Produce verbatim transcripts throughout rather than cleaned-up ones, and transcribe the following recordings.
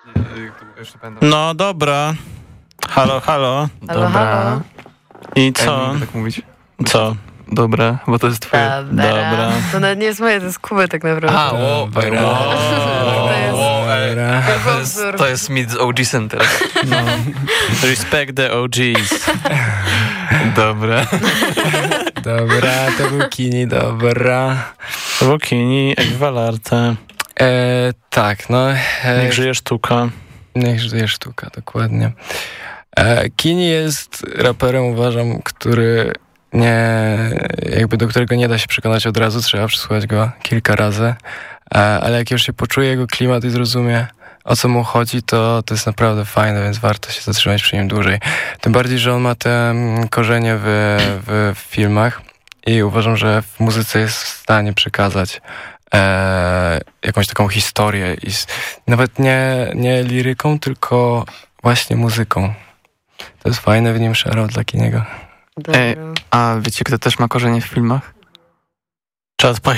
Już nie pamiętam. No dobra. Halo, halo. Halo, Dobra. halo. I co? Ej, tak mówić. Co? Dobra, bo to jest twoje. Dobra. Dobra. To nawet nie jest moje, to jest Kuby tak naprawdę. A, o, To jest- to jest, to jest Meet z O G Center. No. Respect the O Gs. Dobra. Dobra, to był Kini, dobra. Wokini, Ekvalarte. E, tak, no. E, Niech żyje sztuka. Niech żyje sztuka, dokładnie. E, Kini jest raperem, uważam, który nie, jakby do którego nie da się przekonać od razu, trzeba przesłuchać go kilka razy, e, ale jak już się poczuje jego klimat i zrozumie, o co mu chodzi, to to jest naprawdę fajne, więc warto się zatrzymać przy nim dłużej. Tym bardziej, że on ma te mm, korzenie w, w, w filmach i uważam, że w muzyce jest w stanie przekazać e, jakąś taką historię i s- nawet nie, nie liryką, tylko właśnie muzyką. To jest fajne, w nim shoutout dla Kiniego. Dobra. Ej, a wiecie, kto też ma korzenie w filmach? Chad Pile.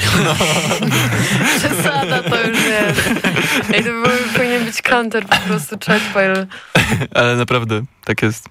Przesada to już jest. Ej, to był, powinien być counter po prostu, Chatpile. Ale naprawdę, tak jest.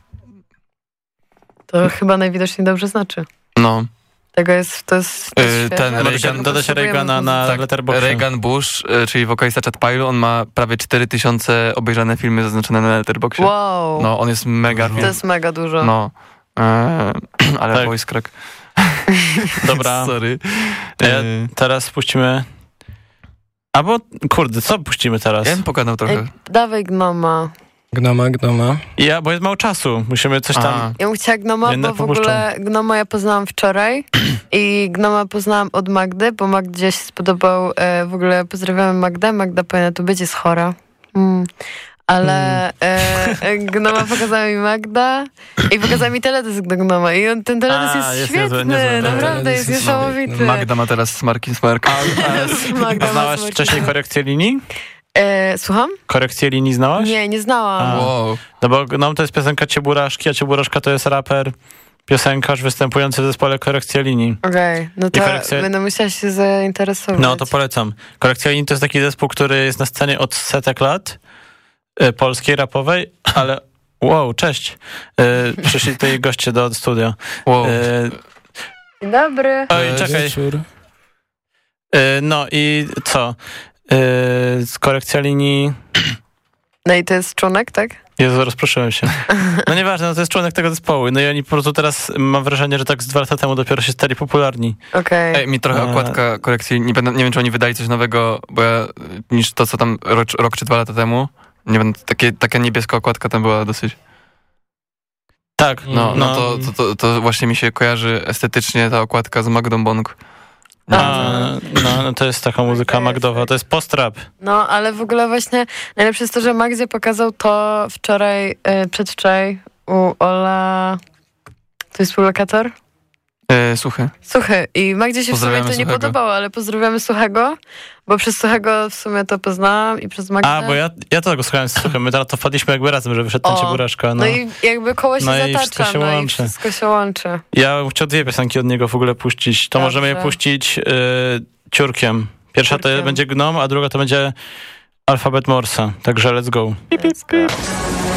To chyba najwidoczniej dobrze znaczy. No. Tego jest, to jest... To jest Yy, świeże. ten Ale Reagan- Dodać potrzebujemy Reagana na Tak, Letterboxdzie. Reagan Bush, y, czyli wokalista Chad Pile, on ma prawie cztery tysiące obejrzane filmy zaznaczone na Letterboxdzie. Wow. No, on jest mega To film. jest mega dużo. No. Eee, ale Tak. voice crack. Dobra. Sorry. Ja Eee, teraz puścimy... Albo, kurde, co puścimy teraz? ja bym pogadał trochę. Ej, dawaj Gnoma. Gnoma, Gnoma. Ja, bo jest mało czasu. Musimy coś tam... A, Ja bym chciała Gnoma, Będę bo w ogóle Gnoma ja poznałam wczoraj i Gnoma poznałam od Magdy, bo Magdzie się spodobał, e, w ogóle pozdrawiamy Magdę, Magda powinna tu być, jest chora. Mm. Ale e, e, Gnoma pokazała mi Magda i pokazała mi teledysk do Gnoma i on, ten teledysk A, jest, jest świetny, niezły, niezły. naprawdę Teledysk jest jest niesamowity. Magda ma teraz smarki smark. A, a, Magda a ma znałaś smaczne. wcześniej korekcję linii? E, słucham? Korekcję linii znałaś? Nie, nie znałam. A. Wow. No bo no, to jest piosenka Cieburaszki, a Cieburaszka to jest raper, piosenkarz występujący w zespole Korekcja linii. Okej, no to korekcja- będę musiała się zainteresować. No to polecam. Korekcja linii to jest taki zespół, który jest na scenie od setek lat, y, polskiej, rapowej, ale wow, cześć. Y, przyszli tutaj goście do studia. Wow. Y, Dzień dobry. oj, E, czekaj. wieczór. Y, no i co? Y, z Korekcja linii... No i to jest członek, tak? Jezu, rozproszyłem się. No nieważne, no to jest członek tego zespołu. No i oni po prostu teraz, mam wrażenie, że tak z dwa lata temu dopiero się stali popularni. Okej. Ej, mi trochę A. okładka korekcji, nie, będę, nie wiem, czy oni wydali coś nowego, bo ja, niż to, co tam rok, rok czy dwa lata temu. Nie wiem, takie, taka niebieska okładka tam była dosyć. Tak, No, no, to, to, to, to właśnie mi się kojarzy estetycznie ta okładka z Magdą Bong. A, no, no to jest taka muzyka magdowa, to jest post-rap. No, ale w ogóle właśnie najlepsze jest to, że Magdzie pokazał to wczoraj, e, przedwczoraj u Ola... To jest współlokator? E, słuchaj. Suchy. I Magdzie się w sumie Pozdrawiamy to nie Suchego. podobało, ale pozdrawiamy Suchego, bo przez Suchego w sumie to poznałam i przez Magdę. A, bo ja, ja to tego słuchałem z słuchem, my na to wpadliśmy jakby razem, że wyszedł ten O, Cieburaszka. No. No. i jakby koło się No i zatacza, wszystko się no i łączy. wszystko się łączy. Ja bym chciał dwie piosenki od niego w ogóle puścić. To Dobrze. możemy je puścić y, ciurkiem. Pierwsza Ciurkiem. to będzie Gnom, a druga to będzie Alfabet Morsa. Także let's go. Let's go.